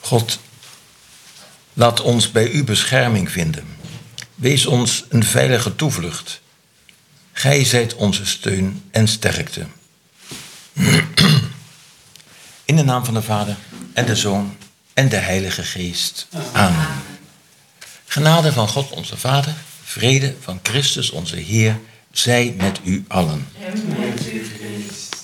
God, laat ons bij u bescherming vinden. Wees ons een veilige toevlucht. Gij zijt onze steun en sterkte. In de naam van de Vader en de Zoon en de Heilige Geest. Amen. Genade van God onze Vader, vrede van Christus onze Heer, zij met u allen. En met uw geest.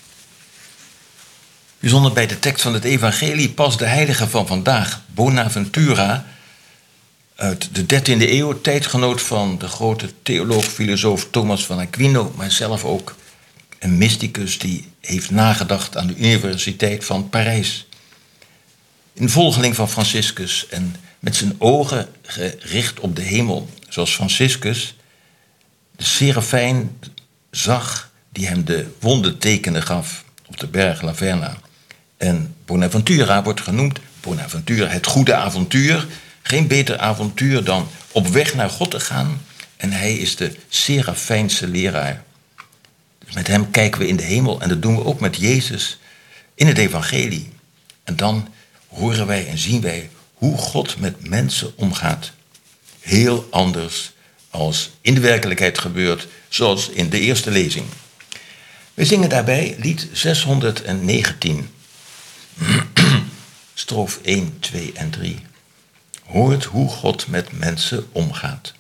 Bijzonder bij de tekst van het evangelie pas de heilige van vandaag, Bonaventura, uit de 13e eeuw, tijdgenoot van de grote theoloog-filosoof Thomas van Aquino, maar zelf ook een mysticus die heeft nagedacht aan de Universiteit van Parijs. Een volgeling van Franciscus en met zijn ogen gericht op de hemel, zoals Franciscus de serafijn zag die hem de wondertekenen gaf op de berg Laverna. En Bonaventura wordt genoemd, Bonaventura, het goede avontuur. Geen beter avontuur dan op weg naar God te gaan. En hij is de serafijnse leraar. Dus met hem kijken we in de hemel en dat doen we ook met Jezus in het evangelie. En dan horen wij en zien wij hoe God met mensen omgaat. Heel anders als in de werkelijkheid gebeurt, zoals in de eerste lezing. We zingen daarbij lied 619. Stroof 1, 2 en 3. Hoort hoe God met mensen omgaat.